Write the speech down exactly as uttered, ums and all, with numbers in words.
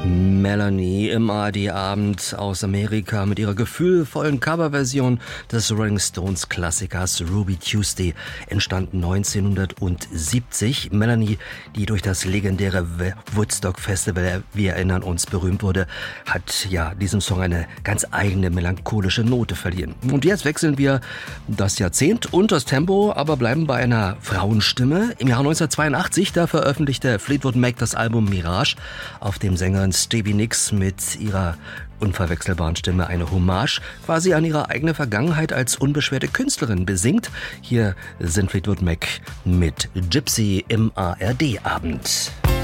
Melanie im A R D-Abend aus Amerika mit ihrer gefühlvollen Coverversion des Rolling Stones Klassikers Ruby Tuesday, entstanden neunzehnhundertsiebzig. Melanie, die durch das legendäre Woodstock Festival, wir erinnern uns, berühmt wurde, hat ja diesem Song eine ganz eigene melancholische Note verliehen. Und jetzt wechseln wir das Jahrzehnt und das Tempo, aber bleiben bei einer Frauenstimme. Im Jahr neunzehnhundertzweiundachtzig, da veröffentlichte Fleetwood Mac das Album Mirage, auf dem Sängerin Stevie Nicks mit ihrer unverwechselbaren Stimme eine Hommage quasi an ihre eigene Vergangenheit als unbeschwerte Künstlerin besingt. Hier sind Fleetwood Mac mit Gypsy im A R D-Abend.